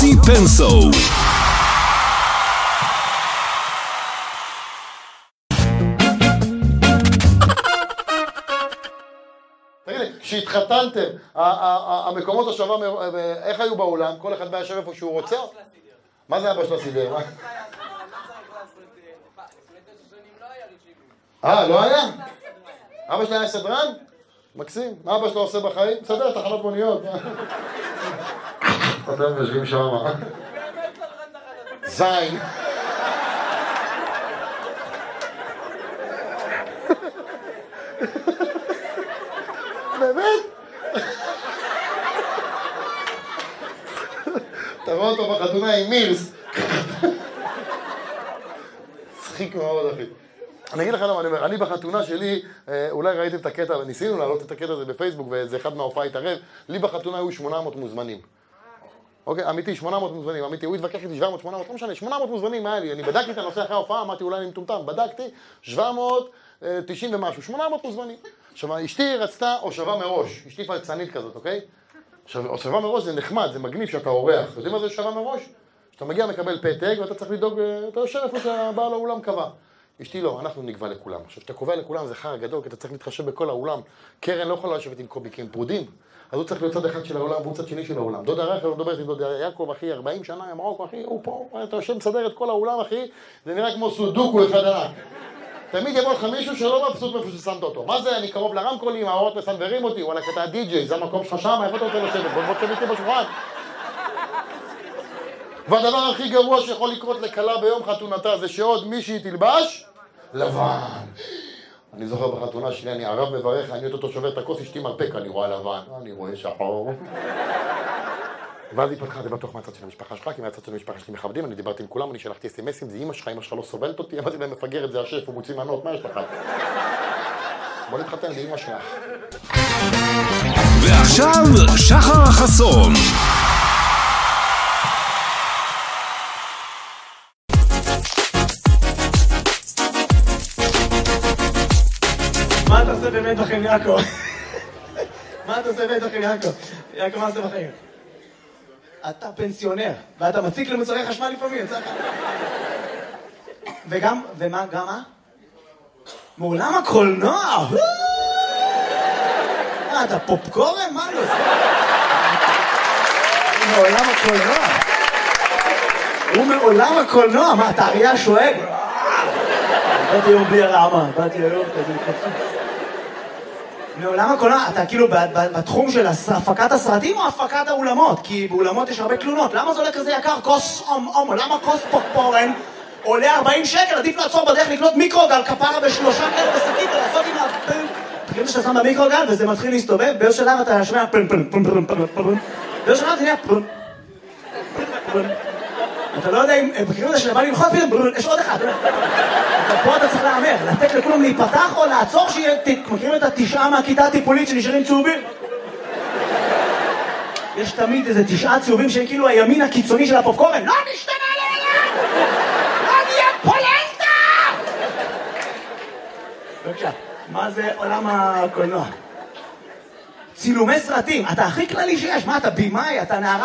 יוסי פנסו. כשהתחתנתם, המקומות השווה, איך היו באולם? כל אחד בא ישב איפה שהוא רוצה? מה זה אבא של הסידר? לא היה? אבא שלי היה סדרן? מקסים. מה אבא שלו עושה בחיים? בסדר, תחנות מוניות. אתם יושבים שם. זין. באמת? אתה רואה אותו בחתונה עם מילס. צחיק מאוד, אחי. אני אגיד לך למה אני אומר, אני בחתונה שלי, אולי ראיתם את הקטע, ניסינו להעלות את הקטע הזה בפייסבוק, וזה אחד מההופעה התערב, לי בחתונה היו 800 מוזמנים. אוקיי, אמיתי, 800 מוזמנים, אמיתי, הוא התווכח איתי 700, 800, לא משנה, 800 מוזמנים היה לי, אני בדקתי את הנושא אחרי ההופעה, אמרתי אולי אני מטומטם, בדקתי, 790 ומשהו, 800 מוזמנים. עכשיו, אשתי רצתה הושבה מראש, אשתי פלצנית כזאת, אוקיי? עכשיו, הושבה מראש זה נחמד, זה מגניב שאתה אורח, יודעים מה זה הושבה מראש? שאתה מגיע מקבל פתק ואתה צריך לדאוג, אתה יושב איפה שהבעל האולם קבע. אשתי לא, אנחנו נקבע לכולם. עכשיו, שאתה קובע לכולם זה חר גדול, כי אתה צריך להתחשב בכל האולם. קרן לא יכולה לשבת עם קוביקים פרודים, אז הוא צריך להיות צד אחד של האולם והוא צד שני של האולם. דודה רחל לא מדברת עם דודה יעקב, אחי, 40 שנה, מרוקו, אחי, הוא פה, אתה יושב מסדר את כל האולם, אחי, זה נראה כמו סודוקו אחד ענק. תמיד יבוא לך מישהו שלא מבסוט מאיפה ששמת אותו. מה זה, אני קרוב לרמקולים, האורות מסנברים אותי, וואלה, אתה הדי-ג'יי, זה המקום שלך שם, איפה אתה רוצה לשבת? בוא תשב איתי בשולחן. והדבר הכי גרוע שיכול לקרות לכלה ביום חתונתה זה שעוד מישהי תלבש לבן. אני זוכר בחתונה שלי, אני ערב מברך, אני אותו שובר את הכוס, אשתי מרפק, אני רואה לבן, אני רואה שחור. ואז היא פתחה, זה בטוח מהצד של המשפחה שלך, כי מהצד של המשפחה שלי מכבדים, אני דיברתי עם כולם, אני שלחתי אס-אמסים, זה אמא שלך לא סובלת אותי, אמרתי להם מפגרת, זה השף, הוא מוציא מנות, מה יש לך? בוא נתחתן, זה אמא שלך. ועכשיו, שחר החסון. מה אתה עושה באמת בחיים, יעקב? מה אתה עושה באמת בחיים, יעקב? יעקב, מה עושה בחיים? אתה פנסיונר, ואתה מציק למוצרי חשמל לפעמים, יצא לך. וגם, ומה, גם מה? מעולם הקולנוע! אתה פופקורן? מה לא עושה? מעולם הקולנוע. הוא מעולם הקולנוע, מה, אתה אריה שואג? באתי היום בלי הרעמה, באתי היום כזה קצוץ. מעולם הקולנוע, אתה כאילו בתחום של הפקת הסרטים או הפקת האולמות? כי באולמות יש הרבה תלונות. למה זה עולה כזה יקר? כוס למה כוס פופקורן עולה 40 שקל? עדיף לעצור בדרך לקנות מיקרוגל כפרה בשלושה כאלה בשקית ולעשות עם הפן. תקראו שאתה שם במיקרוגל וזה מתחיל להסתובב, באיזו שלב אתה שומע פן פן פן פן פן פן. באיזו שלב זה נהיה פן פן. אתה לא יודע אם, בקריאות הזה שבא ללחוץ פתאום, יש עוד אחד. פה אתה צריך לאמר, לתת לכולם להיפתח או לעצור שיהיה, מכירים את 9 מהכיתה הטיפולית שנשארים צהובים? יש תמיד איזה 9 צהובים שהם כאילו הימין הקיצוני של הפופקורן. לא נשתנה לעולם! לא נהיה פולנטה! בבקשה, מה זה עולם הקולנוע? צילומי סרטים, אתה הכי כללי שיש, מה אתה בימאי, אתה נערה?